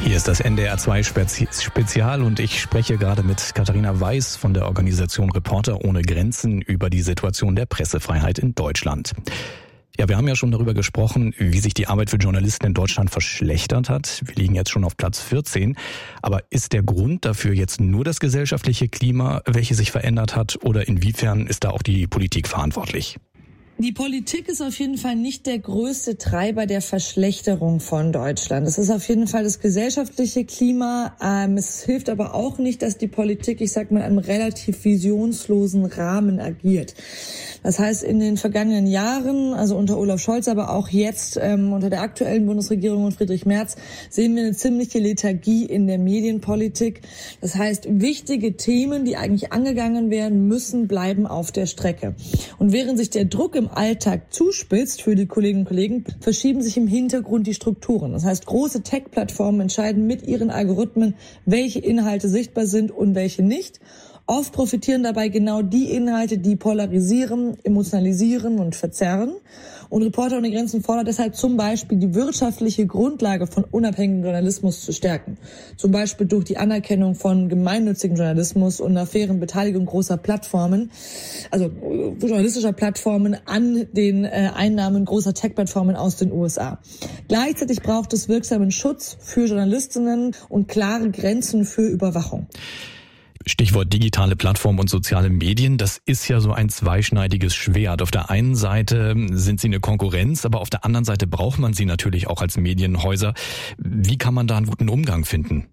Hier ist das NDR 2 Spezial und ich spreche gerade mit Katharina Weiß von der Organisation Reporter ohne Grenzen über die Situation der Pressefreiheit in Deutschland. Ja, wir haben ja schon darüber gesprochen, wie sich die Arbeit für Journalisten in Deutschland verschlechtert hat. Wir liegen jetzt schon auf Platz 14. Aber ist der Grund dafür jetzt nur das gesellschaftliche Klima, welches sich verändert hat, oder inwiefern ist da auch die Politik verantwortlich? Die Politik ist auf jeden Fall nicht der größte Treiber der Verschlechterung von Deutschland. Es ist auf jeden Fall das gesellschaftliche Klima. Es hilft aber auch nicht, dass die Politik, ich sag mal, in einem relativ visionslosen Rahmen agiert. Das heißt, in den vergangenen Jahren, also unter Olaf Scholz, aber auch jetzt unter der aktuellen Bundesregierung und Friedrich Merz, sehen wir eine ziemliche Lethargie in der Medienpolitik. Das heißt, wichtige Themen, die eigentlich angegangen werden müssen, bleiben auf der Strecke. Und während sich der Druck im Alltag zuspitzt für die Kolleginnen und Kollegen, verschieben sich im Hintergrund die Strukturen. Das heißt, große Tech-Plattformen entscheiden mit ihren Algorithmen, welche Inhalte sichtbar sind und welche nicht. Oft profitieren dabei genau die Inhalte, die polarisieren, emotionalisieren und verzerren. Und Reporter ohne Grenzen fordert deshalb zum Beispiel, die wirtschaftliche Grundlage von unabhängigem Journalismus zu stärken. Zum Beispiel durch die Anerkennung von gemeinnützigem Journalismus und einer fairen Beteiligung großer Plattformen, also journalistischer Plattformen an den Einnahmen großer Tech-Plattformen aus den USA. Gleichzeitig braucht es wirksamen Schutz für Journalistinnen und klare Grenzen für Überwachung. Stichwort digitale Plattformen und soziale Medien, das ist ja so ein zweischneidiges Schwert. Auf der einen Seite sind sie eine Konkurrenz, aber auf der anderen Seite braucht man sie natürlich auch als Medienhäuser. Wie kann man da einen guten Umgang finden?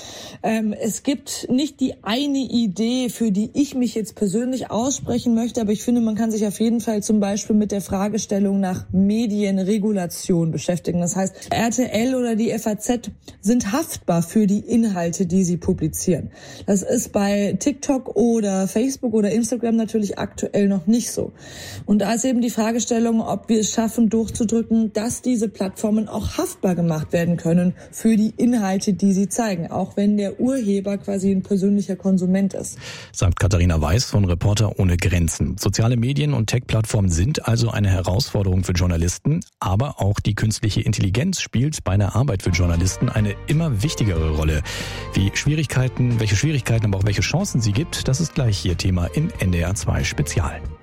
Es gibt nicht die eine Idee, für die ich mich jetzt persönlich aussprechen möchte, aber ich finde, man kann sich auf jeden Fall zum Beispiel mit der Fragestellung nach Medienregulation beschäftigen. Das heißt, RTL oder die FAZ sind haftbar für die Inhalte, die sie publizieren. Das ist bei TikTok oder Facebook oder Instagram natürlich aktuell noch nicht so. Und da ist eben die Fragestellung, ob wir es schaffen, durchzudrücken, dass diese Plattformen auch haftbar gemacht werden können für die Inhalte, die sie zeigen, auch wenn der Urheber quasi ein persönlicher Konsument ist. Sagt Katharina Weiß von Reporter ohne Grenzen. Soziale Medien und Tech-Plattformen sind also eine Herausforderung für Journalisten, aber auch die künstliche Intelligenz spielt bei der Arbeit für Journalisten eine immer wichtigere Rolle. Welche Schwierigkeiten, aber auch welche Chancen sie gibt, das ist gleich hier Thema im NDR 2 Spezial.